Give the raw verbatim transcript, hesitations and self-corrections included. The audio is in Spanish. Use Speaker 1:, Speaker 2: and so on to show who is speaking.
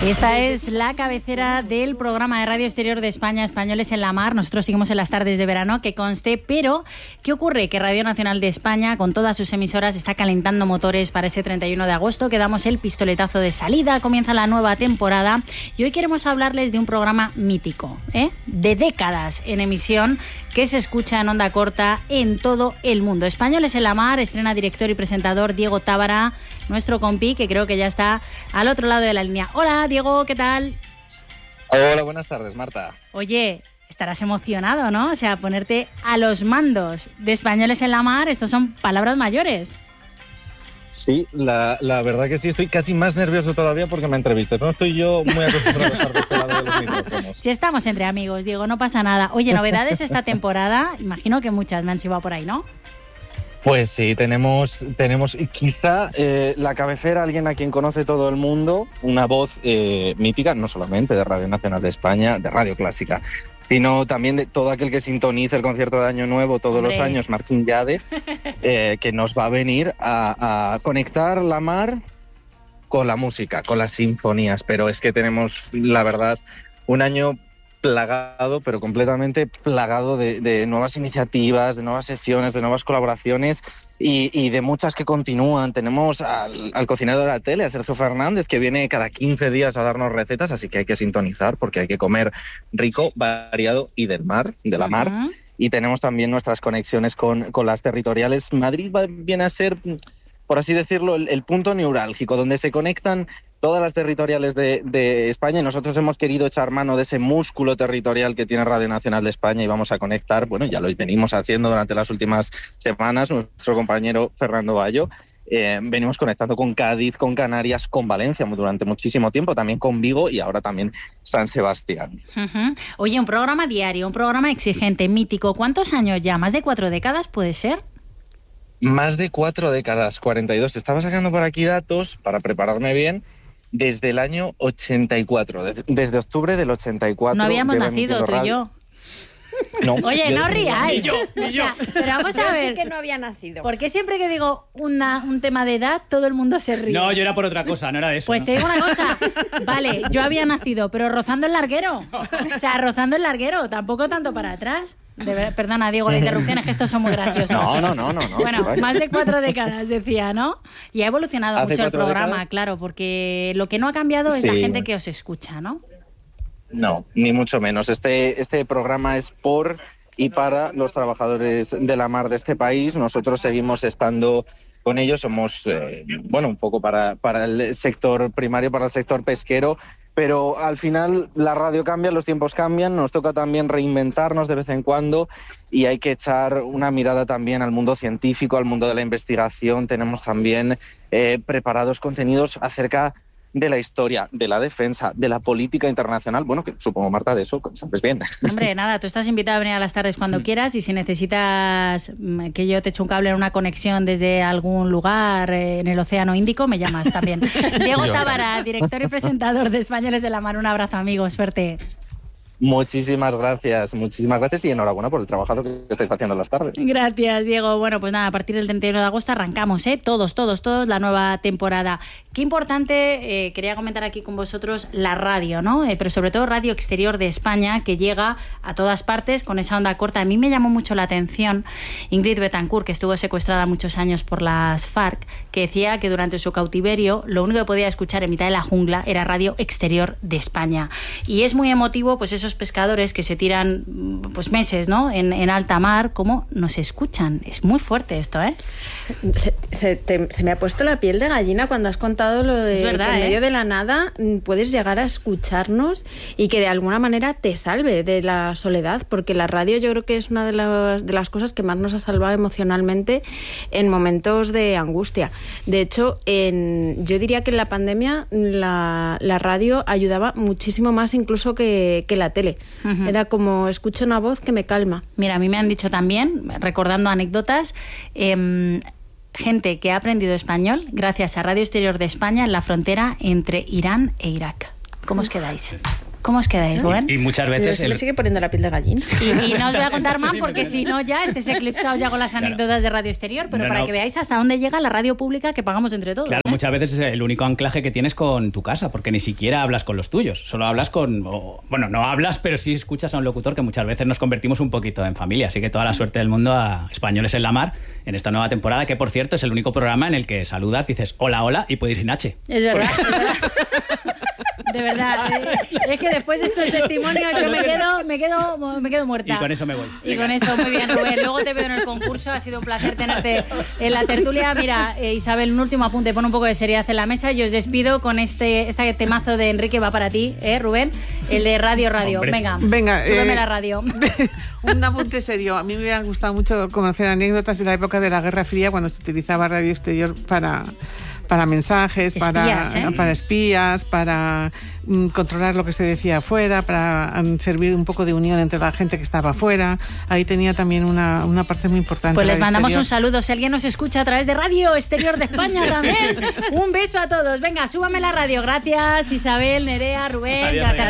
Speaker 1: Esta es la cabecera del programa de Radio Exterior de España, Españoles en la Mar. Nosotros seguimos en las tardes de verano, que conste, pero ¿qué ocurre? Que Radio Nacional de España, con todas sus emisoras, está calentando motores para ese treinta y uno de agosto, que damos el pistoletazo de salida, comienza la nueva temporada y hoy queremos hablarles de un programa mítico, ¿eh? de décadas en emisión, que se escucha en onda corta en todo el mundo. Españoles en la Mar, estrena director y presentador Diego Tábara, nuestro compi, que creo que ya está al otro lado de la línea. Hola, Diego, ¿qué tal?
Speaker 2: Hola, buenas tardes, Marta.
Speaker 1: Oye, estarás emocionado, ¿no? O sea, ponerte a los mandos de Españoles en la Mar, estos son palabras mayores.
Speaker 2: Sí, la, la verdad que sí, estoy casi más nervioso todavía porque me entrevistas. No estoy yo muy acostumbrado a estar de este lado de los micrófonos.
Speaker 1: Si estamos entre amigos, Diego, no pasa nada. Oye, novedades esta temporada, imagino que muchas me han chivado por ahí, ¿no?
Speaker 2: Pues sí, tenemos, tenemos quizá eh, la cabecera, alguien a quien conoce todo el mundo, una voz eh, mítica, no solamente de Radio Nacional de España, de Radio Clásica, sino también de todo aquel que sintoniza el concierto de Año Nuevo todos Hombre. los años, Martín Yade, eh, que nos va a venir a, a conectar la mar con la música, con las sinfonías, pero es que tenemos, la verdad, un año plagado, pero completamente plagado de, de nuevas iniciativas, de nuevas secciones, de nuevas colaboraciones y, y de muchas que continúan. Tenemos al, al cocinero de la tele, a Sergio Fernández, que viene cada quince días a darnos recetas, así que hay que sintonizar porque hay que comer rico, variado y del mar, de la mar. Uh-huh. Y tenemos también nuestras conexiones con, con las territoriales. Madrid va, viene a ser, por así decirlo, el, el punto neurálgico, donde se conectan todas las territoriales de, de España, y nosotros hemos querido echar mano de ese músculo territorial que tiene Radio Nacional de España y vamos a conectar, bueno, ya lo venimos haciendo durante las últimas semanas, nuestro compañero Fernando Bayo, eh, venimos conectando con Cádiz, con Canarias, con Valencia durante muchísimo tiempo, también con Vigo y ahora también San Sebastián.
Speaker 1: Uh-huh. Oye, un programa diario, un programa exigente, mítico, ¿cuántos años ya? ¿Más de cuatro décadas puede ser?
Speaker 2: Más de cuatro décadas, cuarenta y dos. Estaba sacando por aquí datos para prepararme bien. Desde el año ochenta y cuatro, desde octubre del ochenta y cuatro.
Speaker 1: No habíamos nacido tú y yo.
Speaker 2: No,
Speaker 1: Oye, no ríais.
Speaker 3: Ni yo, ni yo.
Speaker 1: O sea, pero vamos a
Speaker 3: yo
Speaker 1: ver.
Speaker 3: sí que no había nacido.
Speaker 1: ¿Por qué siempre que digo una, un tema de edad, todo el mundo se ríe?
Speaker 4: No, yo era por otra cosa, no era de eso.
Speaker 1: Pues
Speaker 4: ¿no?
Speaker 1: te digo una cosa. Vale, yo había nacido, pero rozando el larguero. O sea, rozando el larguero, tampoco tanto para atrás. De ver, perdona, Diego, la interrupción es que estos son muy graciosos.
Speaker 2: No, no, no, no. no
Speaker 1: bueno, más de cuatro décadas, decía, ¿no? Y ha evolucionado
Speaker 2: Hace
Speaker 1: mucho el programa,
Speaker 2: décadas.
Speaker 1: Claro, porque lo que no ha cambiado es
Speaker 2: Sí.
Speaker 1: la gente que os escucha, ¿no?
Speaker 2: No, ni mucho menos. Este, este programa es por y para los trabajadores de la mar de este país. Nosotros seguimos estando con ellos, somos, eh, bueno, un poco para, para el sector primario, para el sector pesquero, pero al final la radio cambia, los tiempos cambian, nos toca también reinventarnos de vez en cuando y hay que echar una mirada también al mundo científico, al mundo de la investigación. Tenemos también eh, preparados contenidos acerca de la historia, de la defensa, de la política internacional. Bueno, que supongo, Marta, de eso sabes bien.
Speaker 1: Hombre, nada, tú estás invitada a venir a las tardes cuando quieras y si necesitas que yo te eche un cable en una conexión desde algún lugar eh, en el Océano Índico, me llamas también. Diego Tábara, director y presentador de Españoles en la Mar. Un abrazo, amigo, suerte.
Speaker 2: Muchísimas gracias, muchísimas gracias y enhorabuena por el trabajo que estáis haciendo en las tardes.
Speaker 1: Gracias, Diego. Bueno, pues nada, a partir del treinta y uno de agosto arrancamos, ¿eh? Todos, todos, todos, la nueva temporada. Qué importante, eh, quería comentar aquí con vosotros la radio, ¿no? Eh, pero sobre todo Radio Exterior de España, que llega a todas partes con esa onda corta. A mí me llamó mucho la atención Ingrid Betancourt, que estuvo secuestrada muchos años por las FARC, que decía que durante su cautiverio lo único que podía escuchar en mitad de la jungla era Radio Exterior de España. Y es muy emotivo, pues eso pescadores que se tiran pues meses, ¿no? en, en alta mar, cómo nos escuchan. Es muy fuerte esto, ¿eh?
Speaker 3: Se, se, te, se me ha puesto la piel de gallina cuando has contado lo de
Speaker 1: es verdad,
Speaker 3: que en
Speaker 1: ¿eh?
Speaker 3: medio de la nada puedes llegar a escucharnos y que de alguna manera te salve de la soledad, porque la radio yo creo que es una de las, de las cosas que más nos ha salvado emocionalmente en momentos de angustia. De hecho, en, yo diría que en la pandemia la, la radio ayudaba muchísimo más incluso que, que la tele. Uh-huh. Era como, escucho una voz que me calma.
Speaker 1: Mira, a mí me han dicho también, recordando anécdotas, eh, gente que ha aprendido español gracias a Radio Exterior de España en la frontera entre Irán e Irak. ¿Cómo os quedáis? ¿Cómo os quedáis, Rubén?
Speaker 4: Y, y muchas
Speaker 3: Pero
Speaker 4: veces...
Speaker 3: se
Speaker 4: el...
Speaker 3: me sigue poniendo la piel de gallina.
Speaker 1: Y, y no os voy a contar más porque si no ya estés eclipsado ya con las anécdotas claro. de Radio Exterior, pero no, para no. que veáis hasta dónde llega la radio pública que pagamos entre todos.
Speaker 4: Claro,
Speaker 1: ¿eh?
Speaker 4: muchas veces es el único anclaje que tienes con tu casa, porque ni siquiera hablas con los tuyos, solo hablas con... O, bueno, no hablas, pero sí escuchas a un locutor que muchas veces nos convertimos un poquito en familia, así que toda la suerte del mundo a Españoles en la Mar en esta nueva temporada, que por cierto es el único programa en el que saludas, dices hola, hola y puedes ir sin H.
Speaker 1: Es verdad. Es verdad. De verdad, eh, es que después de estos testimonios yo me quedo, me quedo, me quedo muerta.
Speaker 4: Y con eso me voy.
Speaker 1: Y con eso, muy bien, Rubén. Luego te veo en el concurso, ha sido un placer tenerte en la tertulia. Mira, eh, Isabel, un último apunte, pon un poco de seriedad en la mesa y os despido con este, este temazo de Enrique, va para ti, ¿eh, Rubén? El de Radio Radio. Hombre. Venga, Venga súbeme eh, la radio.
Speaker 5: Un apunte serio. A mí me hubiera gustado mucho conocer anécdotas de la época de la Guerra Fría, cuando se utilizaba Radio Exterior para... para mensajes, espías, para, ¿eh? para espías, para mm, controlar lo que se decía afuera, para um, servir un poco de unión entre la gente que estaba afuera. Ahí tenía también una, una parte muy importante.
Speaker 1: Pues les mandamos
Speaker 5: exterior.
Speaker 1: un saludo. Si alguien nos escucha a través de Radio Exterior de España también, un beso a todos. Venga, súbame la radio. Gracias, Isabel, Nerea, Rubén. Adiós, gracias.